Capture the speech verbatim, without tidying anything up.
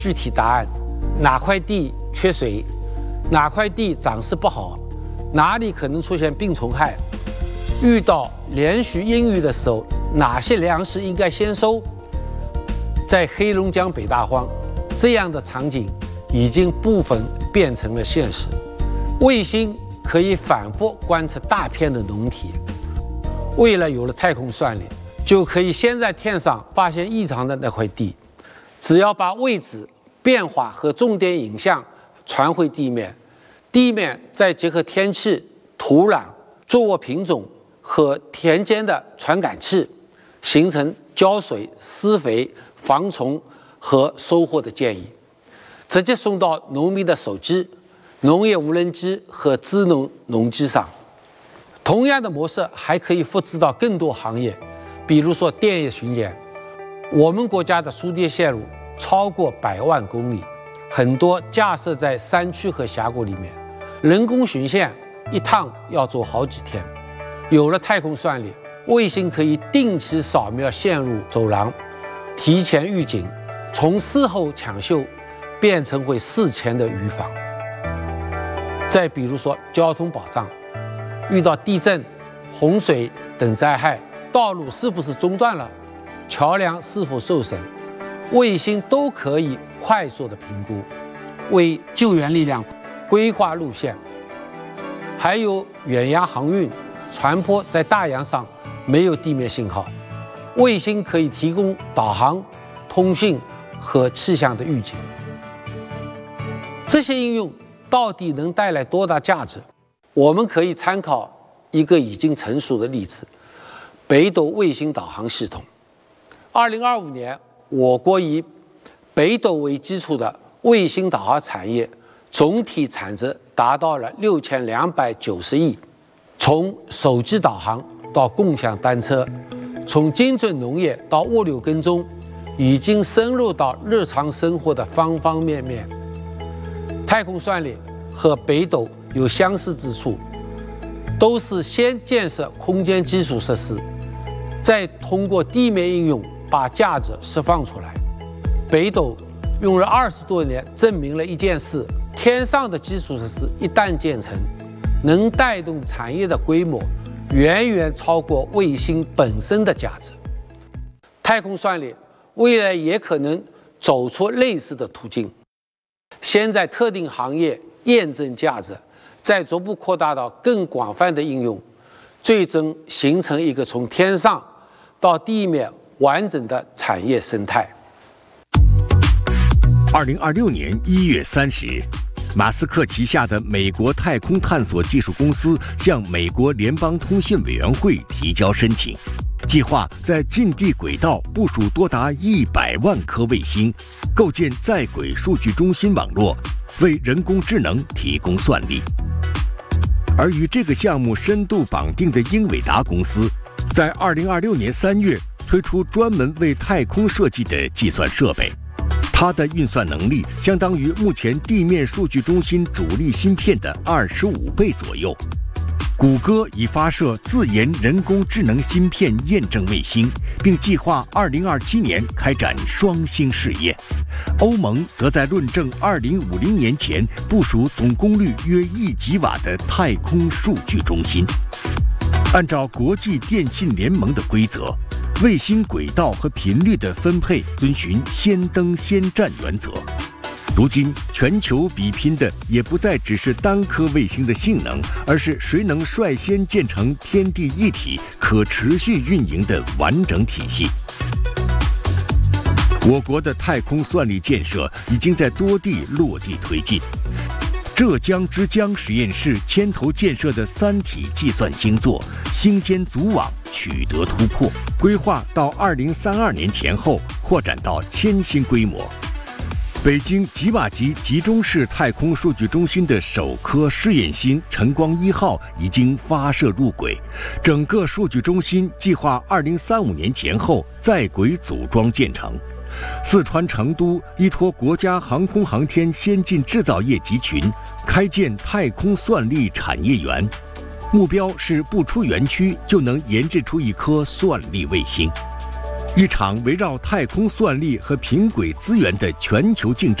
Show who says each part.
Speaker 1: 具体答案，哪块地缺水，哪块地长势不好，哪里可能出现病虫害，遇到连续阴雨的时候，哪些粮食应该先收。在黑龙江北大荒，这样的场景已经部分变成了现实。卫星可以反复观测大片的农田，未来有了太空算力，就可以先在天上发现异常的那块地，只要把位置、变化和重点影像传回地面，地面再结合天气、土壤、作物品种和田间的传感器，形成浇水、施肥、防虫和收获的建议，直接送到农民的手机、农业无人机和智能农机上。同样的模式还可以复制到更多行业，比如说电业巡检。我们国家的输电线路超过百万公里，很多架设在山区和峡谷里面，人工巡线一趟要走好几天。有了太空算力，卫星可以定期扫描线路走廊，提前预警，从事后抢修变成会事前的预防。再比如说交通保障，遇到地震、洪水等灾害，道路是不是中断了，桥梁是否受损，卫星都可以快速的评估，为救援力量规划路线。还有远洋航运，船舶在大洋上没有地面信号，卫星可以提供导航、通讯和气象的预警。这些应用到底能带来多大价值？我们可以参考一个已经成熟的例子：北斗卫星导航系统。二零二五年，我国以北斗为基础的卫星导航产业总体产值达到了六千两百九十亿。从手机导航到共享单车，从精准农业到物流跟踪，已经深入到日常生活的方方面面。太空算力和北斗有相似之处，都是先建设空间基础设施，再通过地面应用把价值释放出来。北斗用了二十多年，证明了一件事：天上的基础设施一旦建成，能带动产业的规模远远超过卫星本身的价值。太空算力未来也可能走出类似的途径，先在特定行业验证价值，再逐步扩大到更广泛的应用，最终形成一个从天上到地面完整的产业生态。
Speaker 2: 二零二六年一月三十日，马斯克旗下的美国太空探索技术公司向美国联邦通信委员会提交申请，计划在近地轨道部署多达一百万颗卫星，构建在轨数据中心网络，为人工智能提供算力。而与这个项目深度绑定的英伟达公司，在二零二六年三月推出专门为太空设计的计算设备，它的运算能力相当于目前地面数据中心主力芯片的二十五倍左右。谷歌已发射自研人工智能芯片验证卫星，并计划二零二七年开展双星试验。欧盟则在论证二零五零年前部署总功率约一吉瓦的太空数据中心。按照国际电信联盟的规则，卫星轨道和频率的分配遵循先登先占原则。如今，全球比拼的也不再只是单颗卫星的性能，而是谁能率先建成天地一体、可持续运营的完整体系。我国的太空算力建设已经在多地落地推进。浙江之江实验室牵头建设的三体计算星座星间组网取得突破，规划到二零三二年前后扩展到千星规模。北京吉瓦吉集中式太空数据中心的首颗试验星晨光一号已经发射入轨，整个数据中心计划二零三五年前后在轨组装建成。四川成都依托国家航空航天先进制造业集群，开建太空算力产业园，目标是不出园区就能研制出一颗算力卫星。 一场围绕太空算力和平轨资源的全球竞争